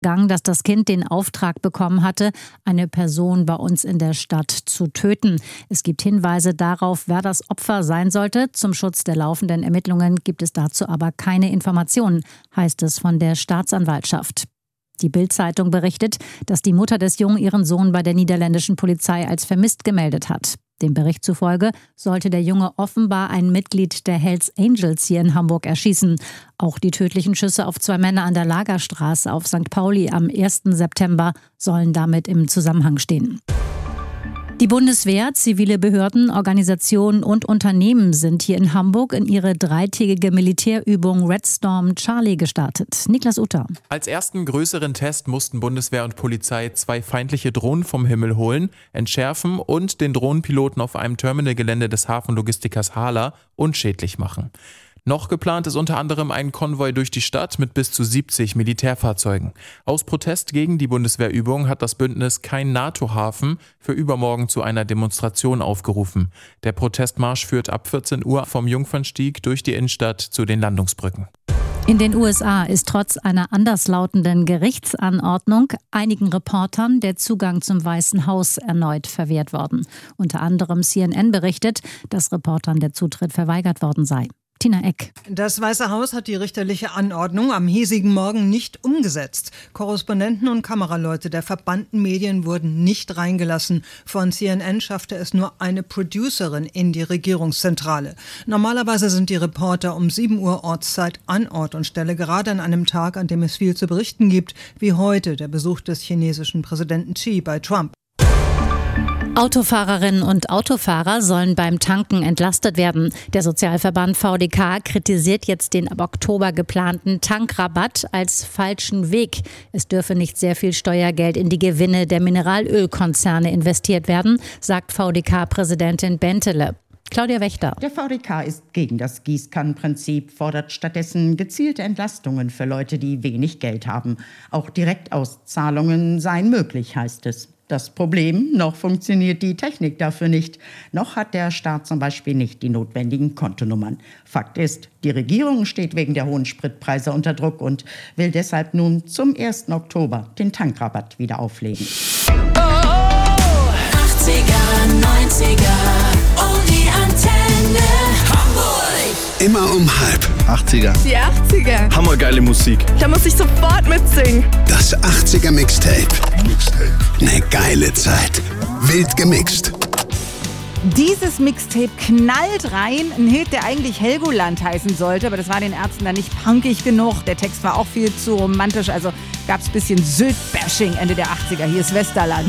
dass das Kind den Auftrag bekommen hatte, eine Person bei uns in der Stadt zu töten. Es gibt Hinweise darauf, wer das Opfer sein sollte. Zum Schutz der laufenden Ermittlungen gibt es dazu aber keine Informationen, heißt es von der Staatsanwaltschaft. Die Bild-Zeitung berichtet, dass die Mutter des Jungen ihren Sohn bei der niederländischen Polizei als vermisst gemeldet hat. Dem Bericht zufolge sollte der Junge offenbar ein Mitglied der Hells Angels hier in Hamburg erschießen. Auch die tödlichen Schüsse auf 2 Männer an der Lagerstraße auf St. Pauli am 1. September sollen damit im Zusammenhang stehen. Die Bundeswehr, zivile Behörden, Organisationen und Unternehmen sind hier in Hamburg in ihre 3-tägige Militärübung Red Storm Charlie gestartet. Niklas Utter. Als ersten größeren Test mussten Bundeswehr und Polizei 2 feindliche Drohnen vom Himmel holen, entschärfen und den Drohnenpiloten auf einem Terminalgelände des Hafenlogistikers Hala unschädlich machen. Noch geplant ist unter anderem ein Konvoi durch die Stadt mit bis zu 70 Militärfahrzeugen. Aus Protest gegen die Bundeswehrübung hat das Bündnis Kein NATO-Hafen für übermorgen zu einer Demonstration aufgerufen. Der Protestmarsch führt ab 14 Uhr vom Jungfernstieg durch die Innenstadt zu den Landungsbrücken. In den USA ist trotz einer anderslautenden Gerichtsanordnung einigen Reportern der Zugang zum Weißen Haus erneut verwehrt worden. Unter anderem CNN berichtet, dass Reportern der Zutritt verweigert worden sei. Tina Eck. Das Weiße Haus hat die richterliche Anordnung am hiesigen Morgen nicht umgesetzt. Korrespondenten und Kameraleute der verbannten Medien wurden nicht reingelassen. Von CNN schaffte es nur eine Producerin in die Regierungszentrale. Normalerweise sind die Reporter um 7 Uhr Ortszeit an Ort und Stelle, gerade an einem Tag, an dem es viel zu berichten gibt, wie heute der Besuch des chinesischen Präsidenten Xi bei Trump. Autofahrerinnen und Autofahrer sollen beim Tanken entlastet werden. Der Sozialverband VDK kritisiert jetzt den ab Oktober geplanten Tankrabatt als falschen Weg. Es dürfe nicht sehr viel Steuergeld in die Gewinne der Mineralölkonzerne investiert werden, sagt VDK-Präsidentin Bentele. Claudia Wächter. Der VDK ist gegen das Gießkannenprinzip, fordert stattdessen gezielte Entlastungen für Leute, die wenig Geld haben. Auch Direktauszahlungen seien möglich, heißt es. Das Problem, noch funktioniert die Technik dafür nicht. Noch hat der Staat zum Beispiel nicht die notwendigen Kontonummern. Fakt ist, die Regierung steht wegen der hohen Spritpreise unter Druck und will deshalb nun zum 1. Oktober den Tankrabatt wieder auflegen. 80er, 90er, oh die Antenne. Hamburg! Immer um 8:30. Die 80er. Hammergeile Musik. Da muss ich sofort mitsingen. Das 80er Mixtape. Eine geile Zeit. Wild gemixt. Dieses Mixtape knallt rein. Ein Hit, der eigentlich Helgoland heißen sollte, aber das war den Ärzten dann nicht punkig genug. Der Text war auch viel zu romantisch, also gab es ein bisschen Sylt-Bashing Ende der 80er. Hier ist Westerland.